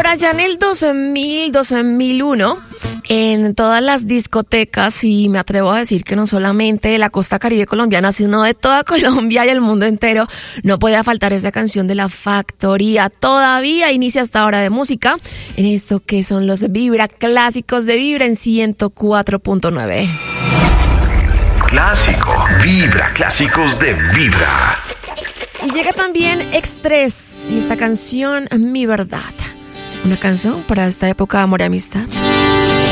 allá en el 2000, 2001, en todas las discotecas, y me atrevo a decir que no solamente de la costa caribe colombiana, sino de toda Colombia y el mundo entero, no podía faltar esta canción de La Factoría. Todavía inicia esta hora de música en esto que son los Vibra Clásicos de Vibra en 104.9. Clásico, Vibra, Clásicos de Vibra. Y llega también Extrés y esta canción, Mi Verdad. Una canción para esta época de amor y amistad.